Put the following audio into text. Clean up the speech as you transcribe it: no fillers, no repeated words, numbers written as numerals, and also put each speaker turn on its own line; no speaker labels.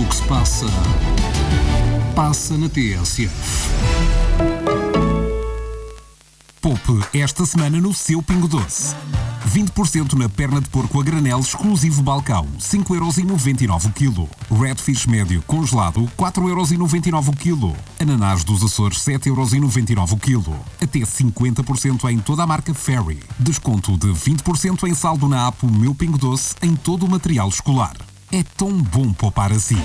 que se passa, passa na TSF. Poupe esta semana no seu Pingo Doce. 20% na perna de porco a granel exclusivo Balcão, 5,99€ o quilo. Redfish médio congelado, 4,99€ o quilo. Ananás dos Açores, 7,99€ o quilo. Até 50% em toda a marca Fairy. Desconto de 20% em saldo na app Meu Pingo Doce em todo o material escolar. É tão bom poupar assim.